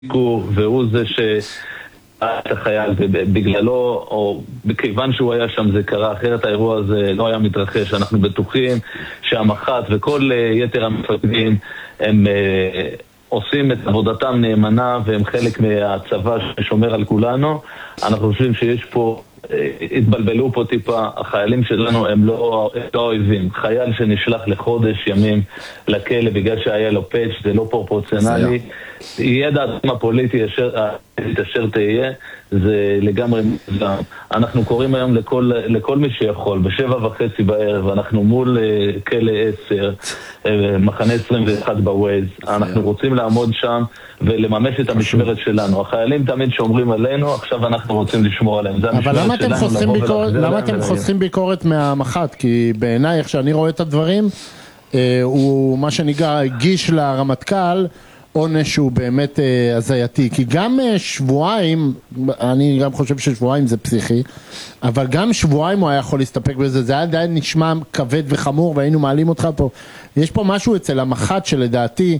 והוא זה את החייל, ובגללו, או בכיוון שהוא היה שם זה קרה, אחרת האירוע הזה לא היה מתרחש. אנחנו בטוחים שהמח"ט וכל יתר המפקדים הם עושים את עבודתם נאמנה, והם חלק מהצבא ששומר על כולנו. אנחנו חושבים שיש פה, התבלבלו פה טיפה, החיילים שלנו הם לא אויבים. חייל שנשלח לחודש ימים לכלא בגלל שהיה לו פאץ' זה לא פרופורציונלי. יהיה דעתם הפוליטי אשר תהיה, זה לגמרי מוזם. אנחנו קוראים היום לכל מי שיכול, 7:30 בערב, אנחנו מול כלא 10, מחנה 21 בווייז. אנחנו רוצים לעמוד שם ולממש את המשמרת שלנו. החיילים תמיד שומרים עלינו, עכשיו אנחנו רוצים לשמור עליהם. אבל למה אתם חוסכים ביקורת מהמח"ט? כי בעיניי, איך שאני רואה את הדברים, הוא מה שנקרא הגיש לרמטכ"ל עונש שהוא באמת הזייתי, כי גם שבועיים, אני גם חושב ששבועיים זה פסיכי, אבל גם שבועיים הוא היה יכול להסתפק בזה, זה היה עדיין נשמע כבד וחמור והיינו מעלים אותך פה. יש פה משהו אצל המח"ט שלדעתי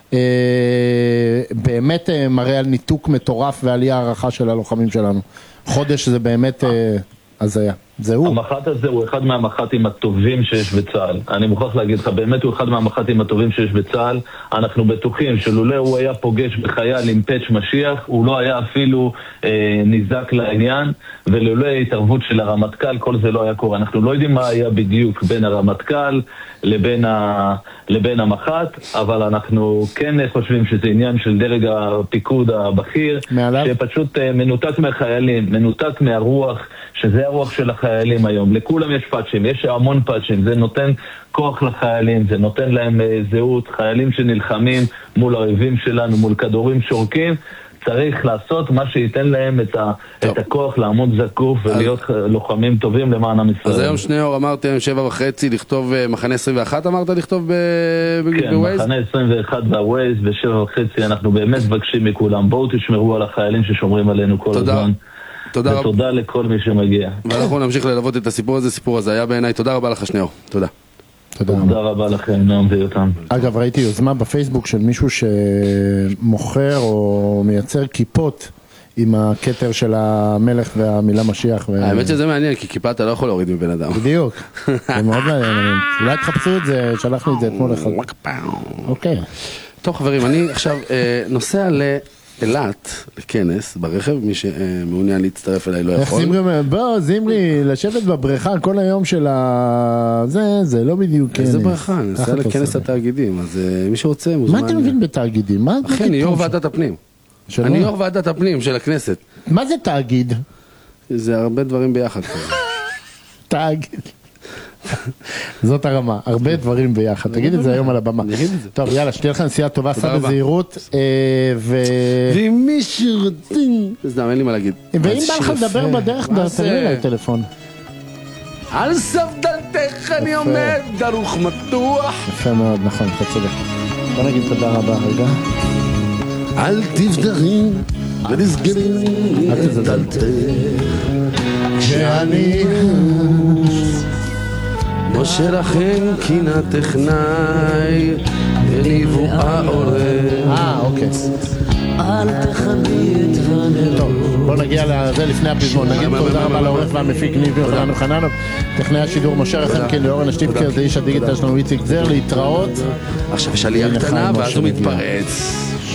באמת מראה על ניתוק מטורף ועלייה הערכה של הלוחמים שלנו. חודש זה באמת הזיה. המח"ט הזה הוא אחד מהמח"טים הטובים שיש בצה"ל. אני מוכרח להגיד לך, באמת הוא אחד מהמח"טים הטובים שיש בצה"ל. אנחנו בטוחים שלולא הוא היה פוגש בחייל עם פאץ' משיח, הוא לא היה אפילו נזק לעניין, ולולא התערבות של הרמטכ"ל, כל זה לא היה קורה. אנחנו לא יודעים מה היה בדיוק בין הרמטכ"ל לבין המח"ט, אבל אנחנו כן חושבים שזה עניין של דרג הפיקוד הבכיר, שפשוט מנותק מהחיילים, מנותק מהרוח, שזה הרוח של החיילים היום. לכולם יש פאצ'ים, יש המון פאצ'ים, זה נותן כוח לחיילים, זה נותן להם זהות, חיילים שנלחמים מול האויבים שלנו, מול כדורים שורקים, צריך לעשות מה שייתן להם את הכוח לעמוד זקוף ולהיות לוחמים טובים למען עם ישראל. אז היום שניאור אמרתם 7:30 לכתוב מחנה 21, אמרת לכתוב בווייז? כן, מחנה 21 בווייז, ב7:30 אנחנו באמת מבקשים מכולם, בואו תשמרו על החיילים ששומרים עלינו כל הזמן. ותודה לכל מי שמגיע. ואנחנו נמשיך ללוות את הסיפור הזה, סיפור הזה היה בעיניי. תודה רבה לך שניאור. תודה. תודה רבה לכם, נועם ויותם. אגב, ראיתי יוזמה בפייסבוק של מישהו שמוכר או מייצר כיפות עם הכתר של המלך והמילה משיח. האמת שזה מעניין, כי כיפה אתה לא יכול להוריד מבן אדם. בדיוק. זה מאוד מעניין. אולי תחפשו את זה, שלחנו את זה אתמול אחד. אוקיי. טוב חברים, אני עכשיו נוסע אילת לכנס ברכב, מי שמעוניין להצטרף אליי לא יכול. בוא זימרי, לשבת בבריכה כל היום של זה לא בדיוק כנס. איזה בריכה? ננסה לכנס התאגידים, אז מי שרוצה מוזמן. מה אתה מבין בתאגידים? אחי, אני יו"ר ועדת הפנים. אני יו"ר ועדת הפנים של הכנסת. מה זה תאגיד? זה הרבה דברים ביחד. תאגיד. זאת הרמה, הרבה דברים ביחד. תגיד את זה היום על הבמה. טוב, יאללה, שתהיה לך נסיעה טובה, סע בזהירות. ואם מישהו רוצים, אז אין לי מה להגיד. ואם בא לך לדבר בדרך, תראי לי טלפון. על סף דלתך אני עומד, דרוך מתוח. יפה מאוד, נכון, אתה צודק. בוא נגיד תודה רבה רגע. אל תבדרי ונסגרים את דלתך שאני משה לכם קינה טכנאי ונבואה עורר. אוקיי. אל תחלי את הנרות. טוב, בוא נגיע לזה לפני הפזמון. נגיד תודה רבה לעורך והמפיק ניב יוחנן חננוב, טכנאי השידור משה רחמקין, לאורן השטיבקר, זה איש הדיגיטל שלנו איציק זר, להתראות. עכשיו יש עלייה קטנה ואז הוא מתפרץ.